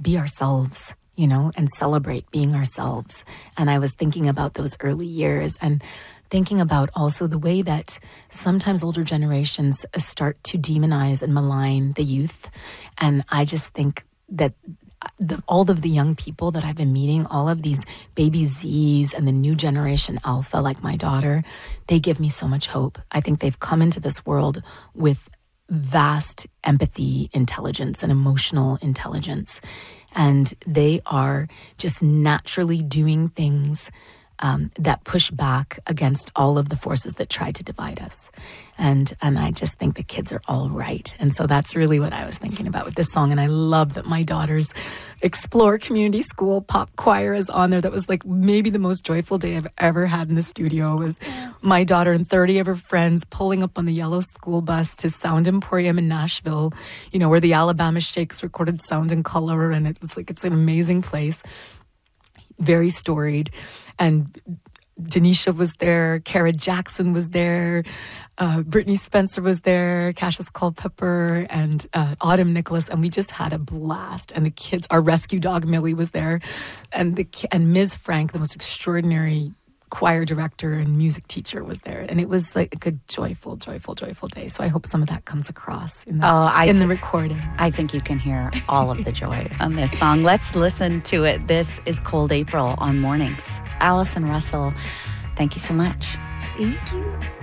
be ourselves, and celebrate being ourselves. And I was thinking about those early years and thinking about also the way that sometimes older generations start to demonize and malign the youth. And I just think that all of the young people that I've been meeting, all of these baby Zs and the new generation alpha, like my daughter, they give me so much hope. I think they've come into this world with vast empathy, intelligence, and emotional intelligence. And they are just naturally doing things that push back against all of the forces that try to divide us. And I just think the kids are all right. And so that's really what I was thinking about with this song. And I love that my daughter's Explore Community School pop choir is on there. That was like maybe the most joyful day I've ever had in the studio. Was my daughter and 30 of her friends pulling up on the yellow school bus to Sound Emporium in Nashville, where the Alabama Shakes recorded Sound and Color. And it was like, it's an amazing place. Very storied. And Denisha was there, Kara Jackson was there, Brittany Spencer was there, Cassius Culpepper, and Autumn Nicholas, and we just had a blast. And the kids, our rescue dog Millie was there, and Ms. Frank, the most extraordinary choir director and music teacher, was there, and it was like a joyful day. So I hope some of that comes across in the recording. I think you can hear all of the joy on this song. Let's listen to it. This is Cold April on Mornings. Alison Russell, thank you so much. Thank you.